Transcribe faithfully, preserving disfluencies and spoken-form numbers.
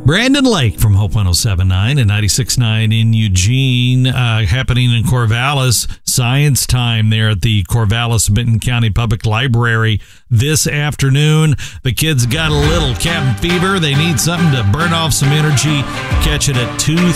Brandon Lake from Hope one oh seven point nine and ninety-six point nine in Eugene, uh, happening in Corvallis. Science time there at the Corvallis Benton County Public Library this afternoon. The kids got a little cabin fever. They need something to burn off some energy. Catch it at two